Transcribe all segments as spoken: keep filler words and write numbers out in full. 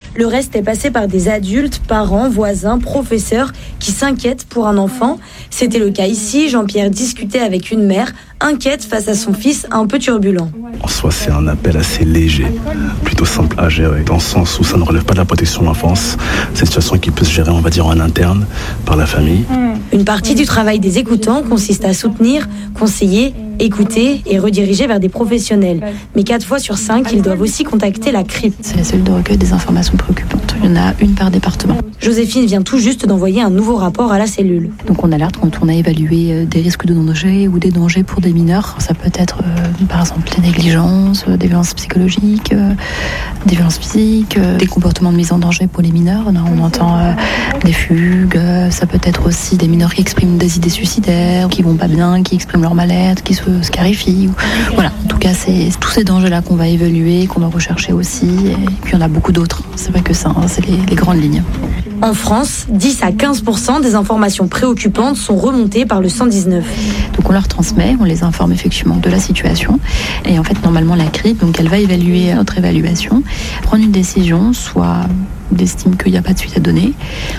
Le reste est passé par des adultes, parents, voisins, professeurs qui s'inquiètent pour un enfant. C'était le cas ici. Jean-Pierre discutait avec une mère inquiète face à son fils un peu turbulent. En soi, c'est un appel assez léger, plutôt simple à gérer, dans le sens où ça ne relève pas de la protection de l'enfance. C'est une situation qui peut se gérer, on va dire, en interne, par la famille. Une partie du travail des écoutants consiste à soutenir, conseiller, écouter et rediriger vers des professionnels. Mais quatre fois sur cinq, ils doivent aussi contacter la crypte. C'est la cellule de recueil des informations préoccupantes. Il y en a une par département. Joséphine vient tout juste d'envoyer un nouveau rapport à la cellule. Donc on alerte quand on a évalué des risques de danger ou des dangers pour des mineurs. Ça peut être euh, par exemple des négligences, des violences psychologiques, euh, des violences physiques, euh, des comportements de mise en danger pour les mineurs. On entend euh, des fugues, euh, ça peut être aussi des mineurs qui expriment des idées suicidaires, qui vont pas bien, qui expriment leur mal-être, qui se scarifient. Ou... Voilà, en tout cas c'est tous ces dangers-là qu'on va évaluer, qu'on va rechercher aussi. Et puis il y en a beaucoup d'autres. C'est vrai que ça, hein, c'est les, les grandes lignes. En France, dix à quinze pour cent des informations préoccupantes sont remontées par le cent dix-neuf. Donc on leur transmet, on les informe effectivement de la situation. Et en fait, normalement, la crypte, donc elle va évaluer notre évaluation, prendre une décision, soit il estime qu'il n'y a pas de suite à donner,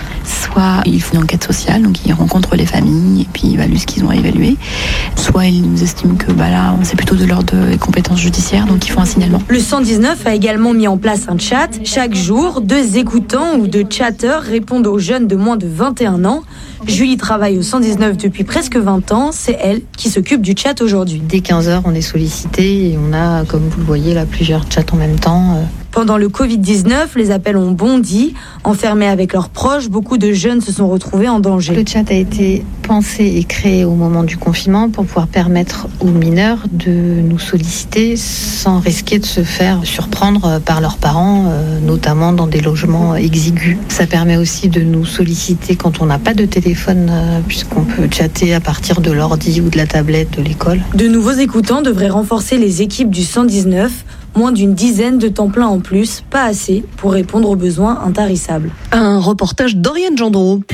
soit il fait une enquête sociale, donc il rencontre les familles et puis il évalue ce qu'ils ont à évaluer, soit il nous estime que bah là, c'est plutôt de l'ordre des compétences judiciaires, donc ils font un signalement. Le cent dix-neuf a également mis en place un chat. Chaque jour, deux écoutants ou deux chatteurs répondent aux jeunes de moins de vingt et un ans. Julie travaille au cent dix-neuf depuis presque vingt ans. C'est elle qui s'occupe du chat aujourd'hui. Dès quinze heures, on est sollicité et on a, comme vous le voyez, là, plusieurs chats en même temps. Pendant le covid dix-neuf, les appels ont bondi. Enfermés avec leurs proches, beaucoup de jeunes se sont retrouvés en danger. Le chat a été pensé et créé au moment du confinement pour pouvoir permettre aux mineurs de nous solliciter sans risquer de se faire surprendre par leurs parents, notamment dans des logements exigus. Ça permet aussi de nous solliciter quand on n'a pas de téléphone, puisqu'on peut chatter à partir de l'ordi ou de la tablette de l'école. De nouveaux écoutants devraient renforcer les équipes du cent dix-neuf. Moins d'une dizaine de temps plein en plus, pas assez pour répondre aux besoins intarissables. Un reportage d'Oriane Gendreau.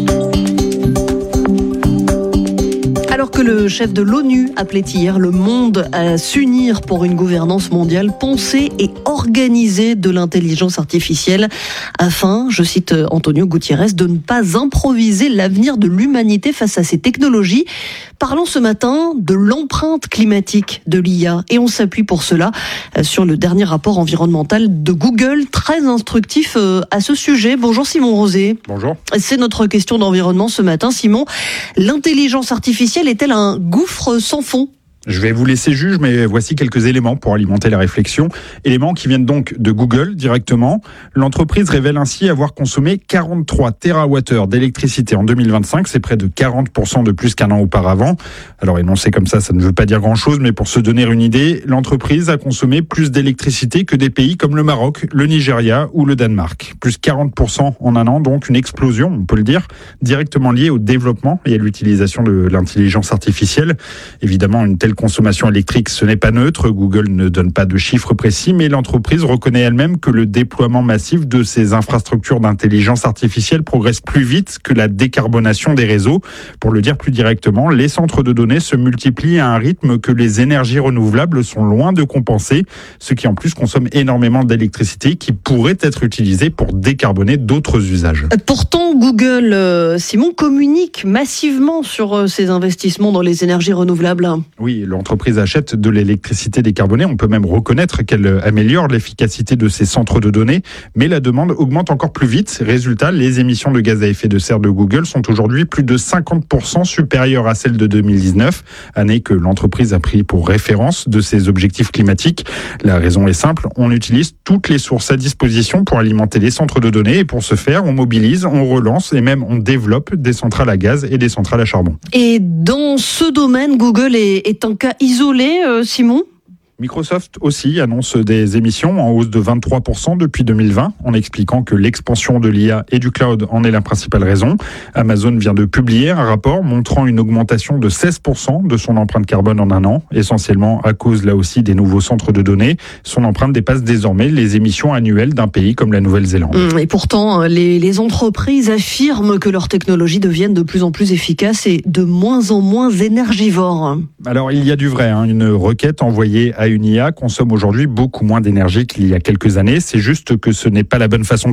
Alors que le chef de l'ONU appelait hier le monde à s'unir pour une gouvernance mondiale pensée et organisée de l'intelligence artificielle afin, je cite Antonio Gutiérrez, de ne pas improviser l'avenir de l'humanité face à ces technologies. Parlons ce matin de l'empreinte climatique de l'I A et on s'appuie pour cela sur le dernier rapport environnemental de Google, très instructif à ce sujet. Bonjour Simon Rosé. Bonjour. C'est notre question d'environnement ce matin. Simon, l'intelligence artificielle est-elle un gouffre sans fond ? Je vais vous laisser juge, mais voici quelques éléments pour alimenter la réflexion. Éléments qui viennent donc de Google directement. L'entreprise révèle ainsi avoir consommé quarante-trois térawattheures d'électricité en deux mille vingt-cinq. C'est près de quarante pour cent de plus qu'un an auparavant. Alors énoncé comme ça, ça ne veut pas dire grand-chose, mais pour se donner une idée, l'entreprise a consommé plus d'électricité que des pays comme le Maroc, le Nigeria ou le Danemark. Plus quarante pour cent en un an, donc une explosion, on peut le dire, directement liée au développement et à l'utilisation de l'intelligence artificielle. Évidemment, une telle consommation électrique, ce n'est pas neutre. Google ne donne pas de chiffres précis, mais l'entreprise reconnaît elle-même que le déploiement massif de ces infrastructures d'intelligence artificielle progresse plus vite que la décarbonation des réseaux. Pour le dire plus directement, les centres de données se multiplient à un rythme que les énergies renouvelables sont loin de compenser, ce qui en plus consomme énormément d'électricité qui pourrait être utilisée pour décarboner d'autres usages. Pourtant, Google, euh, Simon, communique massivement sur euh, ses investissements dans les énergies renouvelables. Oui, l'entreprise achète de l'électricité décarbonée. On peut même reconnaître qu'elle améliore l'efficacité de ses centres de données, mais la demande augmente encore plus vite. Résultat, les émissions de gaz à effet de serre de Google sont aujourd'hui plus de cinquante pour cent supérieures à celles de deux mille dix-neuf, année que l'entreprise a pris pour référence de ses objectifs climatiques. La raison est simple, on utilise toutes les sources à disposition pour alimenter les centres de données et pour ce faire, on mobilise, on relance et même on développe des centrales à gaz et des centrales à charbon. Et dans ce domaine, Google est, est un cas isolé, euh, Simon ? Microsoft aussi annonce des émissions en hausse de vingt-trois pour cent depuis deux mille vingt, en expliquant que l'expansion de l'I A et du cloud en est la principale raison. Amazon vient de publier un rapport montrant une augmentation de seize pour cent de son empreinte carbone en un an, essentiellement à cause là aussi des nouveaux centres de données. Son empreinte dépasse désormais les émissions annuelles d'un pays comme la Nouvelle-Zélande. Et pourtant, les, les entreprises affirment que leurs technologies deviennent de plus en plus efficaces et de moins en moins énergivores. Alors il y a du vrai, hein. Une requête envoyée à une I A consomme aujourd'hui beaucoup moins d'énergie qu'il y a quelques années. C'est juste que ce n'est pas la bonne façon